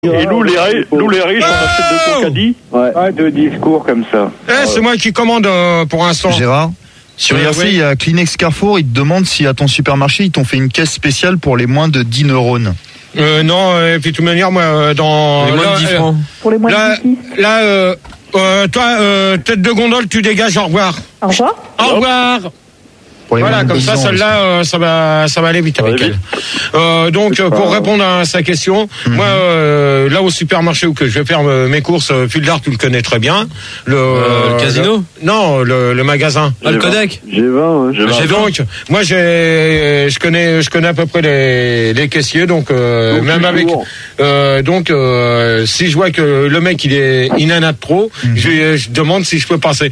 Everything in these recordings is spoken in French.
Et nous les riches, on achète de Concadie. Ouais, de discours comme ça. C'est moi qui commande pour l'instant. Gérard, sur IRC, il y a Kleenex Carrefour, ils te demandent si à ton supermarché, ils t'ont fait une caisse spéciale pour les moins de 10 neurones. Non, et puis de toute manière, moi, dans... Les moins de 10 francs. Pour les moins de 10. Là, toi, tête de gondole, tu dégages, au revoir. Au revoir. Au revoir. Voilà, comme ça, celle-là, ça va aller vite avec elle. Donc, pour répondre à sa question, moi, là au supermarché où que je vais faire mes courses, Fildar, tu le connais très bien. Le casino? Non, le magasin. Le Kodak? G20. Donc, moi, je connais à peu près les caissiers, donc même avec. Donc, si je vois que le mec il en a trop, je demande si je peux passer.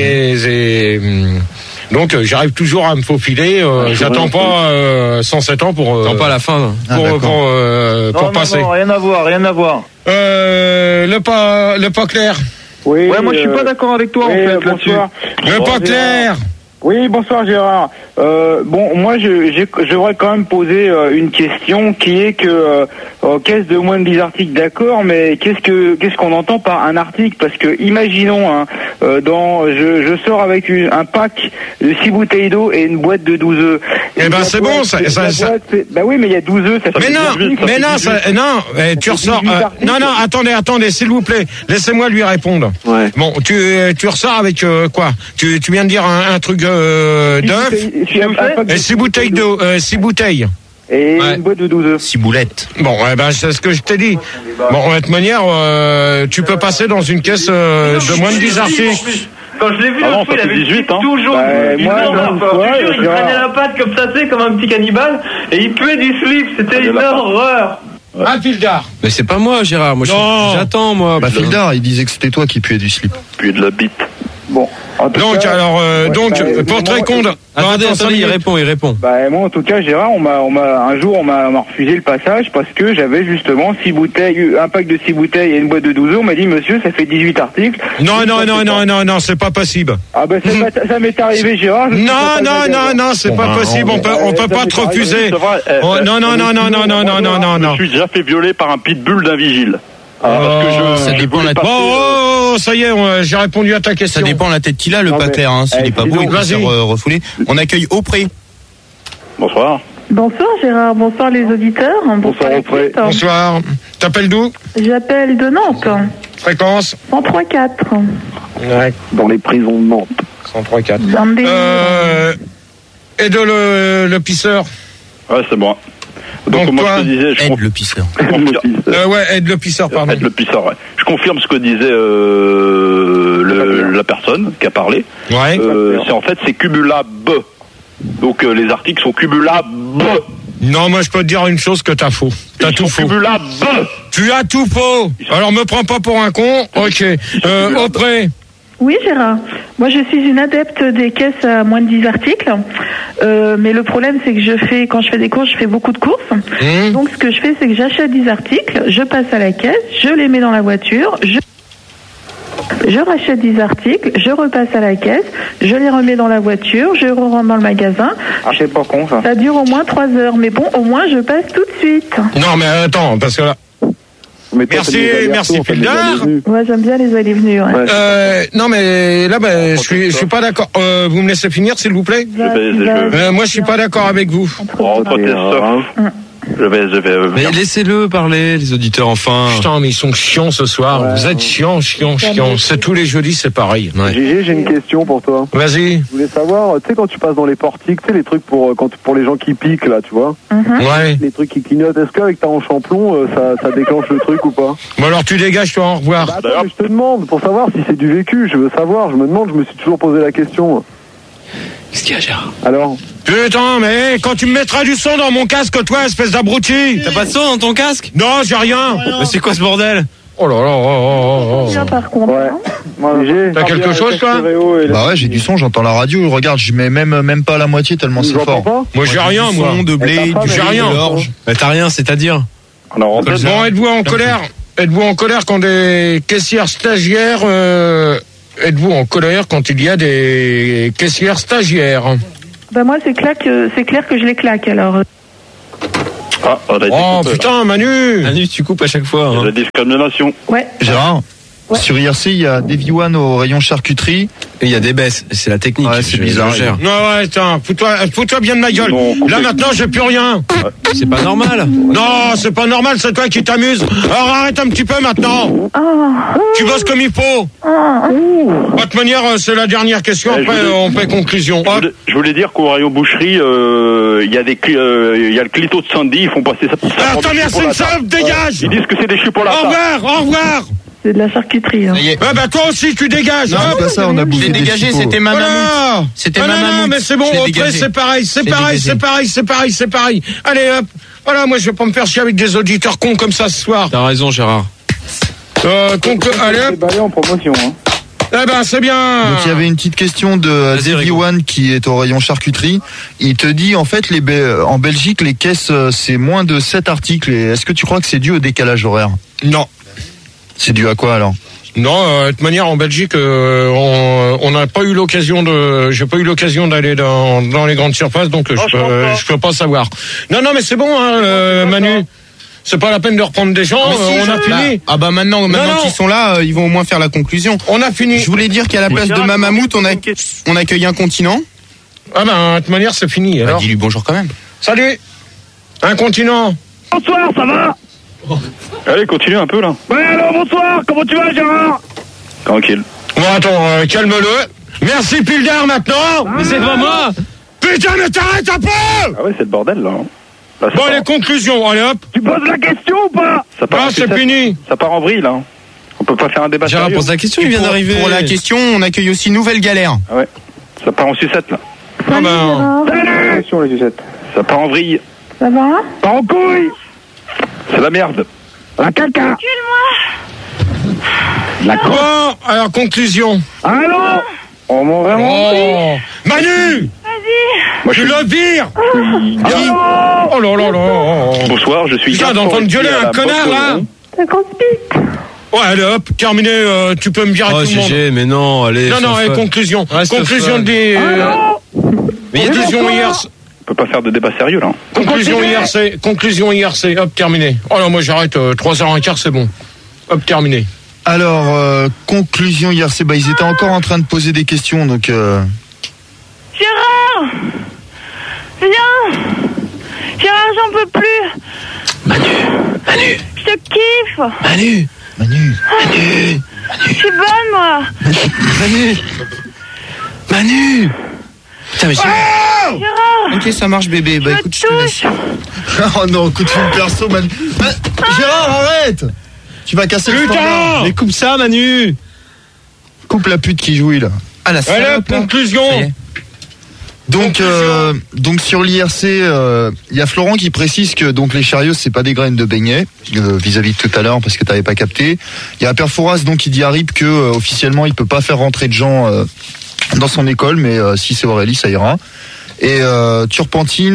Donc j'arrive toujours à me faufiler. J'attends pas 107 ans pour. Attends pas à la fin. Pour passer. Non, rien à voir. Le pas clair. Oui. Ouais, moi je suis pas d'accord avec toi en fait là-dessus. Le pas clair. Oui, bonsoir Gérard. Bon, moi j'aurais quand même posé une question qui est que caisse de moins de 10 articles, d'accord, mais qu'est-ce qu'on entend par un article? Parce que imaginons, je sors avec un pack de 6 bouteilles d'eau et une boîte de 12 œufs. Eh ben c'est bon, ça. Bah oui, mais il y a 12 œufs, ça fait tu ressors. Non, attendez, s'il vous plaît, laissez-moi lui répondre. Ouais. Bon, tu ressors avec quoi? Tu viens de dire un truc d'œuf et 6 bouteilles d'eau, 6 bouteilles. Et une boîte de 12 œufs. 6 boulettes. Bon, c'est ce que je t'ai dit. Bon, de toute manière, tu peux passer dans une caisse de moins de 10 articles. Quand je l'ai vu, il avait 18, hein. toujours il prenait la patte comme ça, comme un petit cannibale, et il puait du slip, c'était une horreur. Ah, Fildar. Mais c'est pas moi, Gérard. Moi, j'attends, moi. Bah, Fildar, il disait que c'était toi qui puais du slip. Puis de la bite. Bon. Donc, pour te répondre. Attendez, il répond. Bah, moi, en tout cas, Gérard, un jour, on m'a refusé le passage parce que j'avais justement 6 bouteilles, un pack de 6 bouteilles et une boîte de 12 œufs. On m'a dit, monsieur, ça fait 18 articles. Non, c'est pas possible. Ah, bah, ça m'est arrivé, Gérard. Non, c'est pas possible. On peut pas te refuser. Non. Je suis déjà fait violer par un pitbull d'un vigile. Ça dépend de la tête. Ça y est, j'ai répondu à ta question. Ça dépend de la tête qu'il a, le pas clair. S'il est pas beau, il va se refouler. On accueille Aupré. Bonsoir. Bonsoir Gérard, bonsoir les auditeurs. Bonsoir Aupré. Bonsoir. T'appelles d'où? J'appelle de Nantes. Fréquence 103.4. Ouais. Dans les prisons de Nantes. 103.4. Et de le pisseur. Ouais, c'est bon. Donc moi, je te disais, aide le pisseur. Aide le pisseur, pardon. Aide le pisseur, ouais. Je confirme ce que disait la personne qui a parlé. Ouais. C'est cumulable. Donc les articles sont cumulables. Non, moi je peux te dire une chose que t'as faux. T'as tout faux. Cumulables. Tu as tout faux. Alors me prends pas pour un con. Ok. Auprès. Oui Gérard, moi je suis une adepte des caisses à moins de 10 articles, mais le problème c'est que quand je fais des courses, je fais beaucoup de courses. Donc ce que je fais c'est que j'achète 10 articles, je passe à la caisse, je les mets dans la voiture, je rachète 10 articles, je repasse à la caisse, je les remets dans la voiture, je rentre dans le magasin. Ah, c'est pas con ça. Ça dure au moins 3 heures, mais bon, au moins je passe tout de suite. Non mais attends, parce que là... Merci Fildar. Ouais, j'aime bien les allées-venues. Ouais. Non mais là, je suis pas d'accord. Vous me laissez finir, s'il vous plaît. Moi, je suis pas d'accord avec vous. Mais laissez-le parler, les auditeurs, enfin. Putain, mais ils sont chiants ce soir. Vous êtes chiants. C'est tous les jeudis, c'est pareil. Ouais. Gégé, j'ai une question pour toi. Vas-y. Je voulais savoir, tu sais, quand tu passes dans les portiques, tu sais, les trucs pour les gens qui piquent, là, tu vois. Ouais. Les trucs qui clignotent. Est-ce qu'avec ta hanche en plomb, ça déclenche le truc ou pas? Bon, alors tu dégages, toi, au revoir. Bah, attends, mais je te demande, pour savoir si c'est du vécu. Je veux savoir, je me suis toujours posé la question. Qu'est-ce qu'il y a, Gérard? Alors? Putain, mais quand tu me mettras du son dans mon casque, toi, espèce d'abruti. T'as pas de son dans ton casque? Non, j'ai rien. Mais c'est quoi ce bordel? Oh là là. Par contre. Ouais. T'as quelque chose, toi? Bah ouais, j'ai du son, j'entends la radio. Regarde, je mets même pas la moitié tellement c'est fort. Moi, j'ai rien, moi. De blé, j'ai rien. Mais t'as rien, c'est-à-dire? Bon, êtes-vous en colère? Êtes-vous en colère quand des caissières stagiaires... Êtes-vous en colère quand il y a des caissières stagiaires? Bah moi, c'est clair que je les claque, alors. Ah, on a été coupé, putain, Manu. Manu, tu coupes à chaque fois. Hein. La discrimination. Ouais. Gérard, sur IRC, il y a Davy One au rayon charcuterie. Et il y a des baisses. C'est la technique. Ouais, c'est bizarre. Non, ouais, attends, fous-toi bien de ma gueule. Là, maintenant, j'ai plus rien. C'est pas normal. Non, c'est pas normal, c'est toi qui t'amuses. Alors arrête un petit peu maintenant. Tu bosses comme il faut. De toute manière, c'est la dernière question. Après, on fait conclusion. Je voulais dire qu'au rayon boucherie, il y a le clito de Sandy, ils font passer ça. Alors, ta mère, c'est une salope, dégage. Ils disent que c'est des choux pour la table. Au revoir. C'est de la charcuterie. Hein. Bah toi aussi tu dégages. Non, c'est pas ça, on a bouffé des dégagé, c'était ma maman. C'était ma maman. Non, mais c'est bon, après c'est pareil. Allez hop. Voilà, moi je vais pas me faire chier avec des auditeurs cons comme ça ce soir. T'as raison, Gérard. Allez hop. en promotion. Hein. Eh ben c'est bien. Donc il y avait une petite question de Davy One qui est au rayon charcuterie. Il te dit en fait en Belgique les caisses c'est moins de 7 articles. Et est-ce que tu crois que c'est dû au décalage horaire? Non. C'est dû à quoi alors? Non, de toute manière en Belgique, on n'a pas eu l'occasion j'ai pas eu l'occasion d'aller dans les grandes surfaces, donc je peux pas savoir. Non, mais c'est bon, hein, Manu. C'est pas la peine de reprendre des gens. On a fini. Ah bah maintenant qu'ils sont là, ils vont au moins faire la conclusion. On a fini. Je voulais dire qu'à la place de Mamamout, on accueille un continent. Ah ben de toute manière c'est fini. Alors. Dis-lui bonjour quand même. Salut. Un continent. Bonsoir, ça va? Allez, continue un peu là. Ouais, alors bonsoir, comment tu vas, Gérard? Tranquille. Bon, attends, calme-le. Merci, Pildar, maintenant. Mais c'est pas moi. Putain, mais t'arrêtes un peu. Ah ouais, c'est le bordel là. Bon, les conclusions, allez hop. Tu poses la question ou pas? Non, c'est fini. Ça part en vrille là. On peut pas faire un débat Gérard sérieux. pose la question, il vient d'arriver. Pour la question, on accueille aussi Nouvelle Galère. Ah ouais. Ça part en sucette là. Ah ben. Salut, les sucettes. Ça part en vrille. Ça va? Pas en couille. C'est la merde. La caca. La quoi? Alors, conclusion. Allô? On m'en vraiment. Manu! Moi, je le vire! Oh là là là! Bonsoir, je suis. Tu viens d'entendre gueuler un connard là! 50 bits. Ouais, allez hop, terminé, tu peux me virer tout le monde. GG, mais non, allez. Non, allez, conclusion. Conclusion des. Conclusion IRC. On peut pas faire de débat sérieux là. Conclusion IRC, hop, terminé. Oh non, moi j'arrête, 3h15, c'est bon. Hop, terminé. Alors, conclusion IRC, ils étaient encore en train de poser des questions, donc... Gérard! Viens! Gérard, j'en peux plus! Manu! Je te kiffe! Manu! Je suis bonne, moi! Manu! Putain, mais Gérard! Ok, ça marche, bébé. Bah écoute, je te laisse. Oh non, coup de fil perso, Manu. Gérard, arrête! Tu vas casser le standard. Mais coupe ça, Manu! Coupe la pute qui jouit là. Ah, la salope, là. Conclusion! Donc sur l'IRC, il y a Florent qui précise que donc les chariots c'est pas des graines de beignet vis-à-vis de tout à l'heure parce que t'avais pas capté. Il y a Perforas donc qui dit à RIP que officiellement il peut pas faire rentrer de gens dans son école, mais si c'est Aurélie ça ira. Et Turpentine,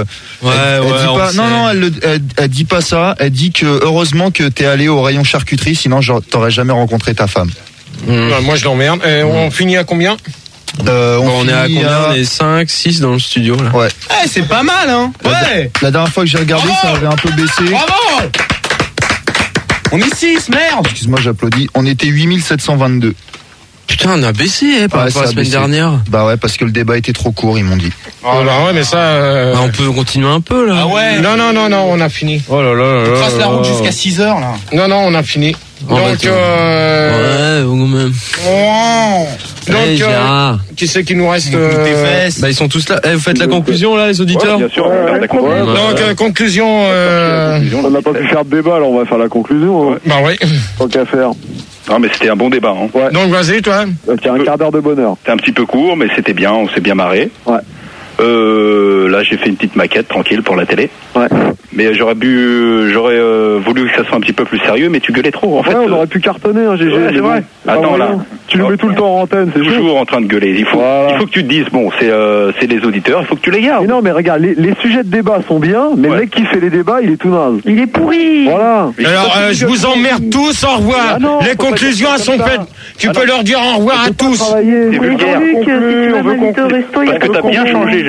elle dit pas ça. Elle dit que heureusement que t'es allé au rayon charcuterie, sinon t'aurais jamais rencontré ta femme. Moi je l'emmerde. On finit à combien? On est à combien? On est 5, 6 dans le studio là. Ouais. C'est pas mal, hein. Ouais. La dernière fois que j'ai regardé, ça avait un peu baissé. Bravo. On est 6, merde. Excuse-moi, j'applaudis. On était 8722. Putain, on a baissé par rapport à la semaine dernière. Bah ouais, parce que le débat était trop court, ils m'ont dit. Oh bah ouais, mais ça... on peut continuer un peu là. Ah ouais. Non, on a fini. Oh là là. On trace la route jusqu'à 6h là. Non, on a fini. Donc, ouais, quand même. Donc, qui c'est qui nous reste Bah ils sont tous là. Vous faites la conclusion là, les auditeurs? Bien sûr. Donc conclusion. On n'a pas pu faire de débat, alors on va faire la conclusion. Bah oui. Tant qu'à faire. Non mais c'était un bon débat. Hein. Ouais. Donc vas-y toi. Tiens, un quart d'heure de bonheur. C'était un petit peu court, mais c'était bien. On s'est bien marré. Ouais. Là j'ai fait une petite maquette tranquille pour la télé. Ouais. Mais j'aurais voulu que ça soit un petit peu plus sérieux, mais tu gueulais trop en fait. Ouais, on aurait pu cartonner, hein, GG. Ouais, c'est vrai. Attends là. Tu nous mets tout le temps en antenne, c'est toujours en train de gueuler. Il faut que tu te dises, bon, c'est les auditeurs, il faut que tu les gardes. Mais non, mais regarde, les sujets de débat sont bien, mais le mec qui fait les débats, il est tout naze. Il est pourri. Voilà. Alors, je vous emmerde tous, au revoir. Les conclusions sont faites. Tu peux leur dire au revoir à tous. C'est vulgaire. On veut conclure. Parce que t'as bien changé, GG.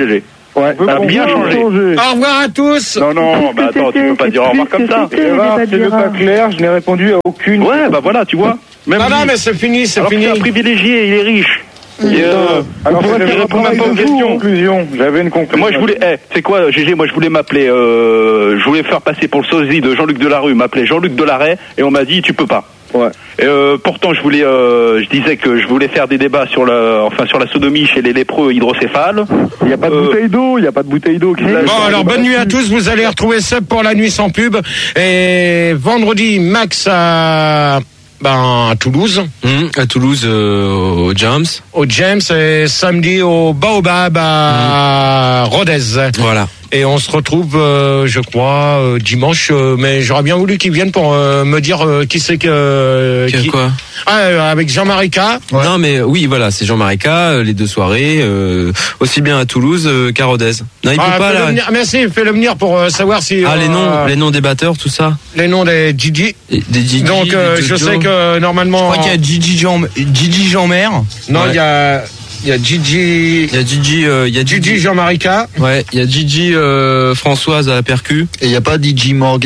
Ouais, ça a bien changé. Au revoir à tous. Non, bah attends, tu peux pas dire au revoir comme ça. C'est pas clair, je n'ai répondu à aucune. Ouais, bah voilà, tu vois. Non, mais c'est fini, c'est fini. C'est un privilégié, il est riche. Alors, je réponds même pas aux questions. J'avais une conclusion. Moi, je voulais, c'est quoi, GG, moi, je voulais m'appeler, je voulais faire passer pour le sosie de Jean-Luc Delarue, m'appeler Jean-Luc Delaret, et on m'a dit, tu peux pas. Ouais. Et pourtant, je disais que je voulais faire des débats sur la sodomie chez les lépreux hydrocéphales. Il n'y a pas de bouteille d'eau, Bon, alors, bonne nuit à tous. Vous allez retrouver Seb pour la nuit sans pub. Et vendredi, Max à Toulouse. À Toulouse, au James. Au James, et samedi au Baobab à Rodez. Voilà. Et on se retrouve, je crois, dimanche. Mais j'aurais bien voulu qu'ils viennent pour me dire qui c'est que... Quoi avec Jean-Marie K. Ouais. Non, mais oui, voilà, c'est Jean-Marie K, les deux soirées, aussi bien à Toulouse qu'à Rodez. Non, il peut pas là. Merci, fais-le venir pour savoir si... les noms des batteurs, tout ça. Les noms des Gigi. Des Gigi. Donc, je sais que normalement... Je crois qu'il y a Gigi Jean-Mère. Non, il y a... Il y a Gigi. Il y a Gigi Jean-Marie K. Ouais, il y a Gigi Françoise à la percu. Et il n'y a pas Gigi Morgan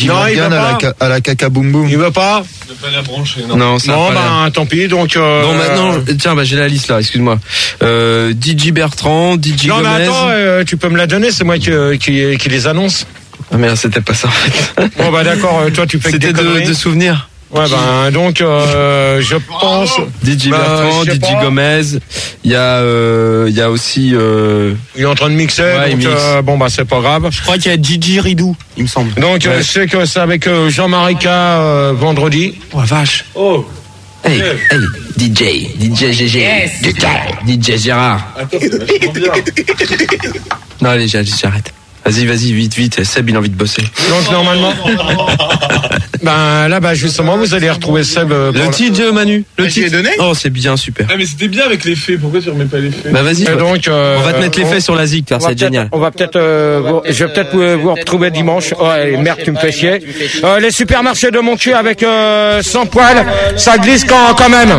à la caca boum boum. Il veut pas. Ne pas la brancher, non. Non, ça non, tant pis. Donc. Bon, maintenant, tiens, j'ai la liste là. Excuse-moi. Gigi Bertrand, Gigi Gomez. Non, mais attends, tu peux me la donner. C'est moi qui les annonce. Ah merde, c'était pas ça en fait. Bon bah d'accord. Toi, tu fais que des conneries. C'était de souvenirs. Ouais, donc, je pense. DJ Bertrand, DJ Gomez. Il y a aussi, il est en train de mixer, ouais, donc, c'est pas grave. Je crois qu'il y a Gigi Ridou, il me semble. Donc, je sais que c'est avec Jean-Marie K, vendredi. Oh, vache. Oh. Hey, DJ GG. Yes. DJ Gérard. Attends, c'est vachement bien. Non, allez, j'arrête. Vas-y, vite. Seb, il a envie de bosser. Donc, normalement. Là, justement, vous allez retrouver Seb. Le titre, Manu. Le titre. Donné. Oh, c'est bien, super. Ah, mais c'était bien avec les faits. Pourquoi tu remets pas les faits? Bah, vas-y. Donc, on va te mettre les faits sur la ZIC, car c'est génial. On va peut-être, je vais peut-être vous retrouver dimanche. Oh, merde, tu me fais chier. Les supermarchés de mon cul avec, 100 poils. Ça glisse quand même.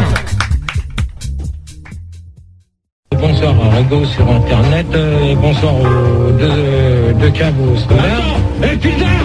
Bonsoir à Rago sur Internet, bonsoir aux deux caves scolaires. Et putain